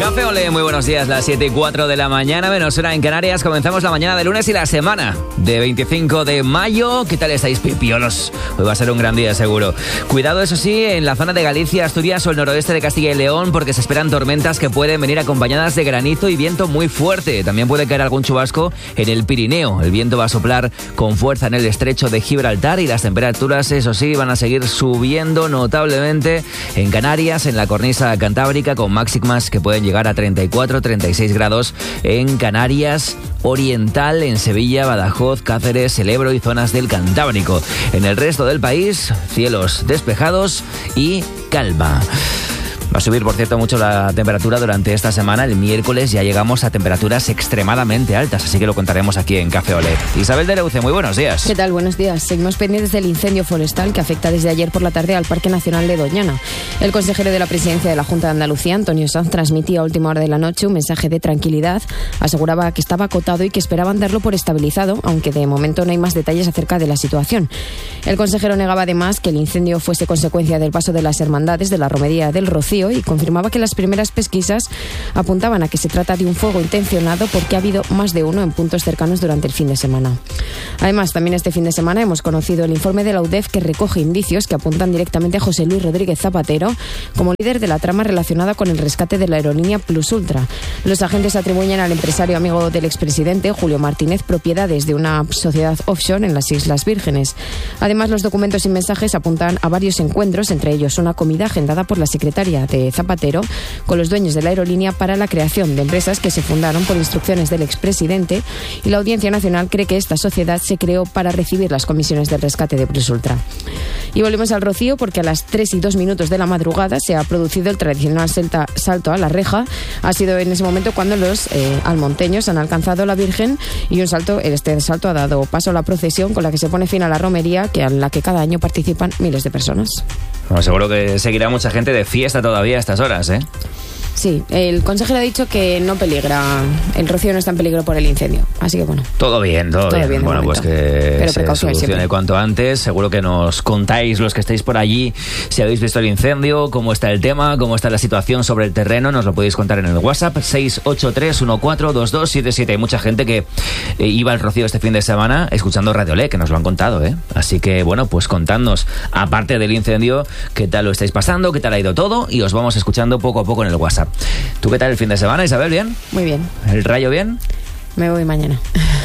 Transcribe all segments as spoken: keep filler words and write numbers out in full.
Café Olé, muy buenos días, las siete y cuatro de la mañana, menos hora en Canarias. Comenzamos la mañana de lunes y la semana de veinticinco de mayo. ¿Qué tal estáis, pipiolos? Hoy va a ser un gran día, seguro. Cuidado, eso sí, en la zona de Galicia, Asturias o el noroeste de Castilla y León, porque se esperan tormentas que pueden venir acompañadas de granizo y viento muy fuerte. También puede caer algún chubasco en el Pirineo. El viento va a soplar con fuerza en el estrecho de Gibraltar y las temperaturas, eso sí, van a seguir subiendo notablemente en Canarias, en la cornisa cantábrica, con máximas que pueden llegar a treinta y cuatro, treinta y seis grados en Canarias Oriental, en Sevilla, Badajoz, Cáceres, el Ebro y zonas del Cantábrico. En el resto del país, cielos despejados y calma. Va a subir, por cierto, mucho la temperatura durante esta semana. El miércoles ya llegamos a temperaturas extremadamente altas, así que lo contaremos aquí en Café Olé. Isabel de Leuce, muy buenos días. ¿Qué tal? Buenos días. Seguimos pendientes del incendio forestal que afecta desde ayer por la tarde al Parque Nacional de Doñana. El consejero de la Presidencia de la Junta de Andalucía, Antonio Sanz, transmitía a última hora de la noche un mensaje de tranquilidad. Aseguraba que estaba acotado y que esperaban darlo por estabilizado, aunque de momento no hay más detalles acerca de la situación. El consejero negaba además que el incendio fuese consecuencia del paso de las hermandades de la romería del Rocío y confirmaba que las primeras pesquisas apuntaban a que se trata de un fuego intencionado porque ha habido más de uno en puntos cercanos durante el fin de semana. Además, también este fin de semana hemos conocido el informe de la U D E F que recoge indicios que apuntan directamente a José Luis Rodríguez Zapatero como líder de la trama relacionada con el rescate de la aerolínea Plus Ultra. Los agentes atribuyen al empresario amigo del expresidente, Julio Martínez, propiedades de una sociedad offshore en las Islas Vírgenes. Además, los documentos y mensajes apuntan a varios encuentros, entre ellos una comida agendada por la secretaria de Zapatero con los dueños de la aerolínea para la creación de empresas que se fundaron por instrucciones del expresidente, y la Audiencia Nacional cree que esta sociedad se creó para recibir las comisiones del rescate de Plus Ultra. Y volvemos al Rocío porque a las tres y dos minutos de la madrugada se ha producido el tradicional celta, salto a la reja. Ha sido en ese momento cuando los eh, almonteños han alcanzado la Virgen y un salto, este salto ha dado paso a la procesión con la que se pone fin a la romería, que en la que cada año participan miles de personas. Bueno, seguro que seguirá mucha gente de fiesta todavía a estas horas, ¿eh? Sí, el consejero ha dicho que no peligra, el Rocío no está en peligro por el incendio, así que bueno. Todo bien, todo, todo bien. bien bueno, pues que Pero se solucione siempre. Cuanto antes. Seguro que nos contáis, los que estéis por allí, si habéis visto el incendio, cómo está el tema, cómo está la situación sobre el terreno. Nos lo podéis contar en el WhatsApp seis ocho tres uno cuatro dos dos siete siete. Hay mucha gente que eh, iba al Rocío este fin de semana escuchando Radio Olé, que nos lo han contado, ¿eh? Así que bueno, pues contadnos, aparte del incendio, qué tal lo estáis pasando, qué tal ha ido todo, y os vamos escuchando poco a poco en el WhatsApp. ¿Tú qué tal el fin de semana, Isabel? ¿Bien? Muy bien. ¿El Rayo bien? Me voy mañana.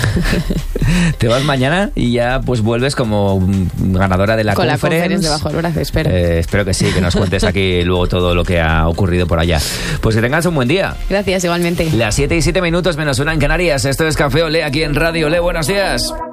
Te vas mañana y ya pues vuelves como ganadora de la Con conference. la conference debajo del brazo, espero. Eh, espero que sí, que nos cuentes aquí luego todo lo que ha ocurrido por allá. Pues que tengas un buen día. Gracias, igualmente. Las siete y siete minutos menos una en Canarias. Esto es Café Olé aquí en Radio Olé. Buenos días.